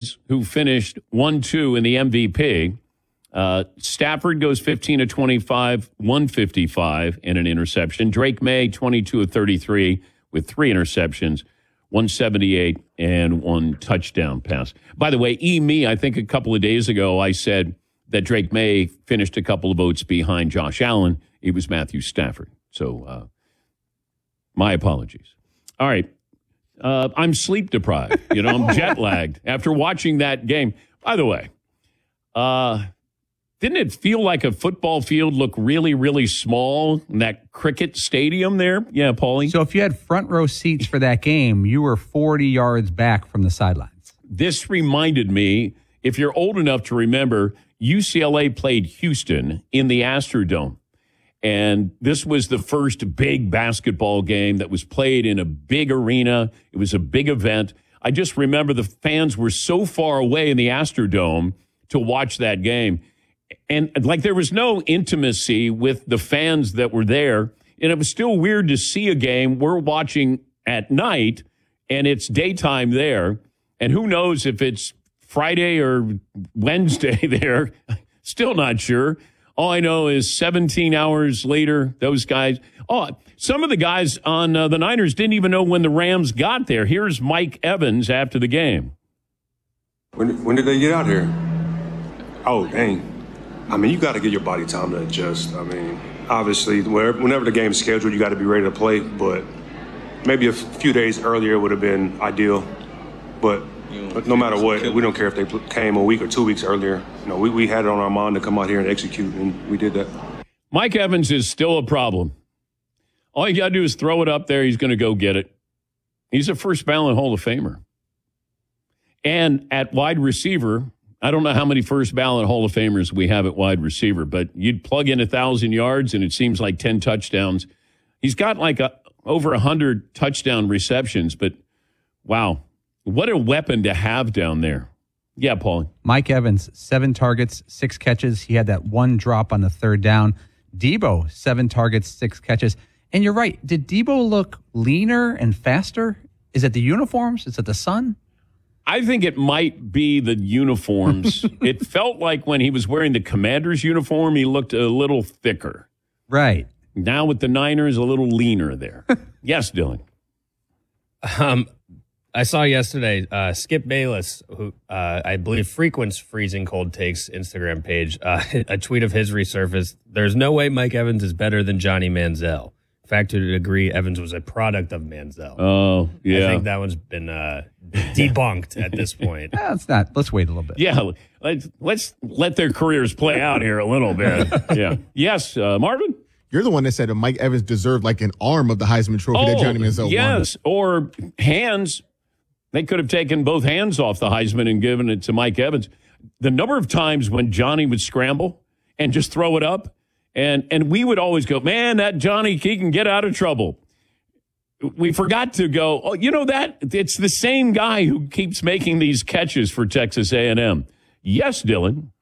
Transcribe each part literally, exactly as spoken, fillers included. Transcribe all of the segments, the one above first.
guys who finished one two in the M V P. Uh, Stafford goes fifteen of twenty-five, one fifty-five, and an interception. Drake May, twenty-two of thirty-three with three interceptions, one seventy-eight, and one touchdown pass. By the way, E-Me, I think a couple of days ago, I said that Drake May finished a couple of votes behind Josh Allen. It was Matthew Stafford. So uh, my apologies. All right. Uh, I'm sleep deprived. You know, I'm jet lagged after watching that game. By the way, uh, didn't it feel like a football field looked really, really small in that cricket stadium there? Yeah, Paulie? So if you had front row seats for that game, you were forty yards back from the sidelines. This reminded me, if you're old enough to remember, U C L A played Houston in the Astrodome. And this was the first big basketball game that was played in a big arena. It was a big event. I just remember the fans were so far away in the Astrodome to watch that game. And like there was no intimacy with the fans that were there. And it was still weird to see a game we're watching at night and it's daytime there. And who knows if it's Friday or Wednesday there. Still not sure. All I know is seventeen hours later, those guys. Oh, some of the guys on uh, the Niners didn't even know when the Rams got there. Here's Mike Evans after the game. When, when did they get out here? Oh, dang. I mean, you got to give your body time to adjust. I mean, obviously, whenever, whenever the game's scheduled, you got to be ready to play. But maybe a few days earlier would have been ideal. But But no matter what, we don't care if they came a week or two weeks earlier. You know, we, we had it on our mind to come out here and execute, and we did that. Mike Evans is still a problem. All you got to do is throw it up there. He's going to go get it. He's a first ballot Hall of Famer. And at wide receiver, I don't know how many first ballot Hall of Famers we have at wide receiver, but you'd plug in one thousand yards, and it seems like ten touchdowns. He's got like a, over one hundred touchdown receptions, but wow. What a weapon to have down there. Yeah, Paul. Mike Evans, seven targets, six catches. He had that one drop on the third down. Debo, seven targets, six catches. And you're right. Did Debo look leaner and faster? Is it the uniforms? Is it the sun? I think it might be the uniforms. It felt like when he was wearing the Commander's uniform, he looked a little thicker. Right. Now with the Niners, a little leaner there. Yes, Dylan. Um. I saw yesterday uh, Skip Bayless, who uh, I believe frequents Freezing Cold Takes Instagram page, uh, a tweet of his resurfaced. There's no way Mike Evans is better than Johnny Manziel. In fact, to a degree, Evans was a product of Manziel. Oh, yeah. I think that one's been uh, debunked at this point. No, it's not. Let's wait a little bit. Yeah, let's, let's let their careers play out here a little bit. Yeah. Yes, uh, Marvin? You're the one that said that Mike Evans deserved like an arm of the Heisman Trophy oh, that Johnny Manziel won. Yes, or hands. They could have taken both hands off the Heisman and given it to Mike Evans. The number of times when Johnny would scramble and just throw it up, and and we would always go, man, that Johnny, he can get out of trouble. We forgot to go, oh, you know that? It's the same guy who keeps making these catches for Texas A and M. Yes, Dylan.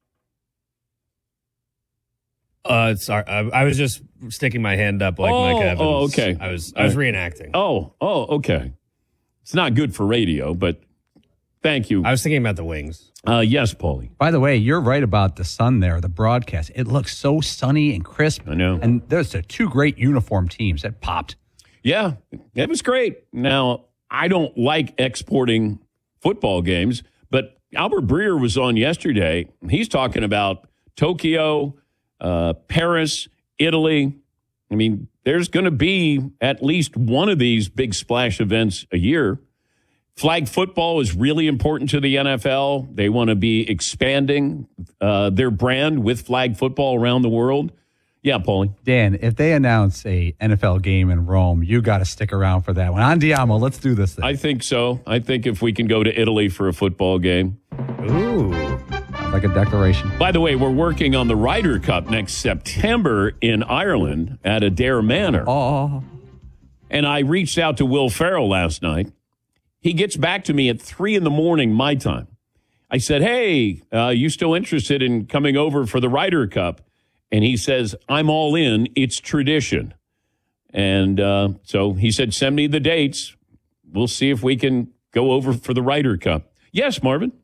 Uh, sorry, I, I was just sticking my hand up like oh, Mike Evans. Oh, okay. I was I was reenacting. Oh, oh, okay. It's not good for radio, but thank you. I was thinking about the wings. Uh, yes, Paulie. By the way, you're right about the sun there, the broadcast. It looks so sunny and crisp. I know. And there's the two great uniform teams that popped. Yeah, it was great. Now, I don't like exporting football games, but Albert Breer was on yesterday. He's talking about Tokyo, uh, Paris, Italy. I mean, there's going to be at least one of these big splash events a year. Flag football is really important to the N F L. They want to be expanding uh, their brand with flag football around the world. Yeah, Paulie. Dan, if they announce a N F L game in Rome, you got to stick around for that one. Andiamo, let's do this thing. I think so. I think if we can go to Italy for a football game. Ooh. Like a declaration. By the way, we're working on the Ryder Cup next September in Ireland at Adair Manor. Oh. And I reached out to Will Ferrell last night. He gets back to me at three in the morning, my time. I said, hey, uh, you still interested in coming over for the Ryder Cup? And he says, I'm all in. It's tradition. And uh, so he said, send me the dates. We'll see if we can go over for the Ryder Cup. Yes, Marvin?